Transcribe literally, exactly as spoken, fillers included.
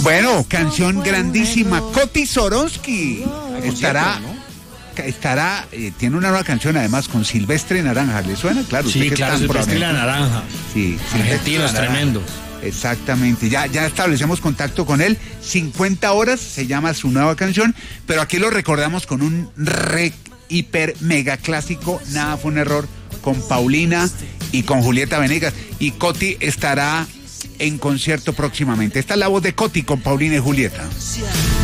Bueno, canción grandísima. Coti Soronsky estará, estará, eh, tiene una nueva canción además con Silvestre Naranja. ¿Le suena? Claro. Sí, claro, Silvestre la Naranja. Sí, argentinos tremendos. Exactamente, ya, ya establecemos contacto con él. cincuenta horas se llama su nueva canción, pero aquí lo recordamos con un re hiper mega clásico. Nada fue un error, con Paulina y con Julieta Venegas. Y Coti estará en concierto próximamente. Esta es la voz de Coti con Paulina y Julieta.